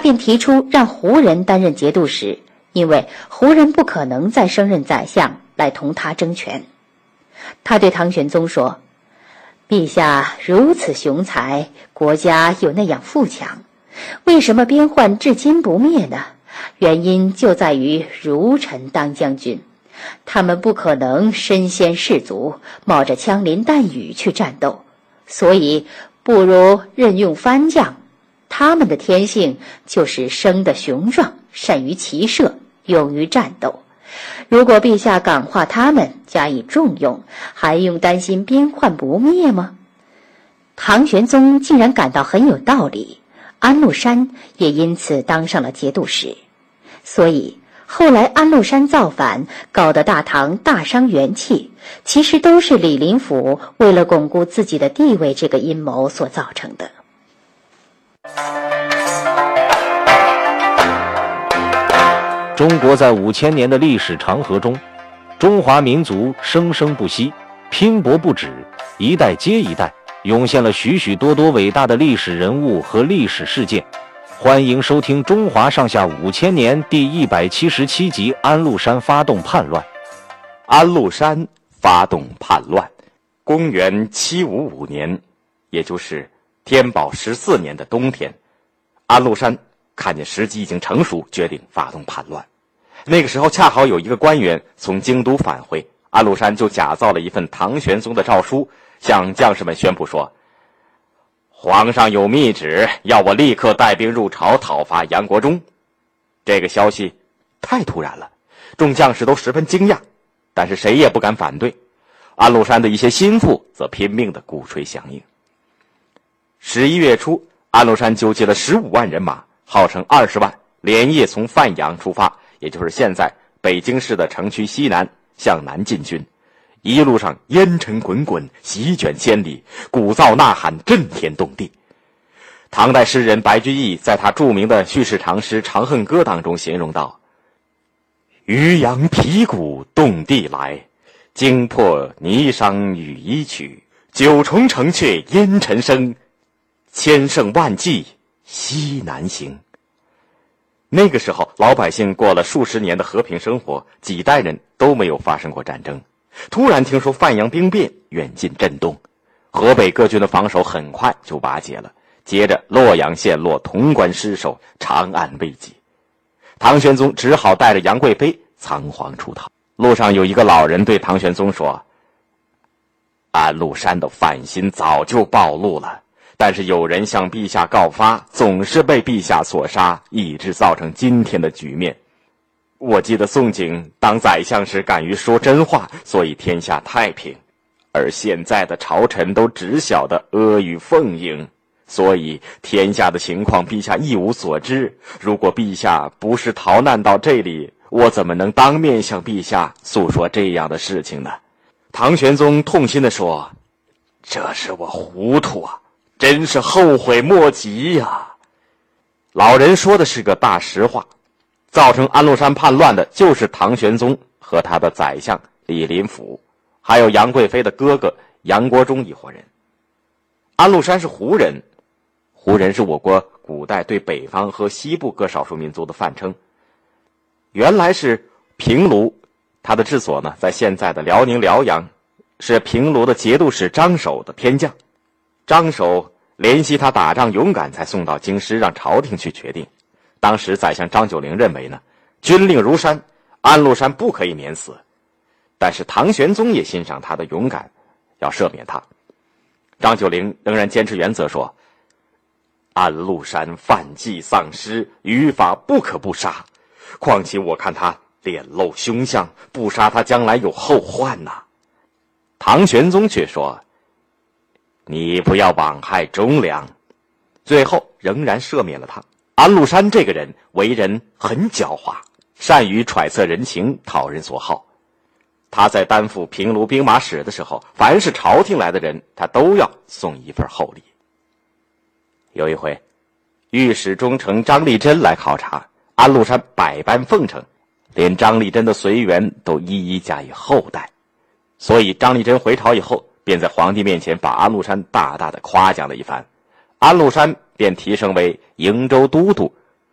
便提出让胡人担任节度使，因为胡人不可能再升任宰相来同他争权。他对唐玄宗说：陛下如此雄才，国家又那样富强，为什么边患至今不灭呢？原因就在于儒臣当将军，他们不可能身先士卒，冒着枪林弹雨去战斗，所以不如任用藩将，他们的天性就是生得雄壮，善于骑射，勇于战斗。如果陛下感化他们，加以重用，还用担心边患不灭吗？唐玄宗竟然感到很有道理，安禄山也因此当上了节度使。所以后来安禄山造反，搞得大唐大伤元气，其实都是李林甫为了巩固自己的地位这个阴谋所造成的。 中国在5000年的历史长河中，中华民族生生不息，拼搏不止，一代接一代，涌现了许许多多伟大的历史人物和历史事件。欢迎收听《中华上下5000年》第177集《安禄山发动叛乱》。 安禄山发动叛乱，公元755年，也就是天宝14年的冬天，安禄山看见时机已经成熟，决定发动叛乱。那个时候恰好有一个官员从京都返回，安禄山就假造了一份唐玄宗的诏书，向将士们宣布说：皇上有密旨，要我立刻带兵入朝讨伐杨国忠。这个消息太突然了，众将士都十分惊讶，但是谁也不敢反对。安禄山的一些心腹则拼命地鼓吹响应。11月初，安禄山纠集了15万人马，号称20万，连夜从范阳出发，也就是现在北京市的城区西南，向南进军。一路上烟尘滚滚，席卷千里，鼓噪呐喊，震天动地。唐代诗人白居易在他著名的叙事长诗《长恨歌》当中形容道：渔阳鼙鼓动地来，惊破霓裳羽衣曲。九重城阙烟尘生，千乘万骑西南行。那个时候老百姓过了数十年的和平生活，几代人都没有发生过战争。突然听说范阳兵变，远近震动，河北各军的防守很快就瓦解了，接着洛阳陷落，潼关失守，长安危急。唐玄宗只好带着杨贵妃仓皇出逃。路上有一个老人对唐玄宗说：安禄山的反心早就暴露了，但是有人向陛下告发，总是被陛下所杀，以致造成今天的局面。我记得宋璟当宰相时敢于说真话，所以天下太平，而现在的朝臣都只晓得阿谀奉迎，所以天下的情况陛下一无所知。如果陛下不是逃难到这里，我怎么能当面向陛下诉说这样的事情呢？唐玄宗痛心地说：这是我糊涂啊，真是后悔莫及呀。老人说的是个大实话，造成安禄山叛乱的就是唐玄宗和他的宰相李林甫，还有杨贵妃的哥哥杨国忠一伙人。安禄山是胡人，胡人是我国古代对北方和西部各少数民族的泛称。原来是平卢，他的治所呢在现在的辽宁辽阳，是平卢的节度使张守的偏将。张守怜惜他打仗勇敢，才送到京师让朝廷去决定。当时宰相张九龄认为呢，军令如山，安禄山不可以免死，但是唐玄宗也欣赏他的勇敢，要赦免他。张九龄仍然坚持原则说：安禄山犯纪丧失，于法不可不杀，况且我看他脸露凶相，不杀他将来有后患呐。唐玄宗却说：你不要枉害忠良，最后仍然赦免了他。安禄山这个人为人很狡猾，善于揣测人情，讨人所好。他在担负平卢兵马使的时候，凡是朝廷来的人，他都要送一份厚礼。有一回，御史中丞张立珍来考察，安禄山百般奉承，连张立珍的随员都一一加以厚待。所以张立珍回朝以后，便在皇帝面前把安禄山大大的夸奖了一番。安禄山便提升为营州都督，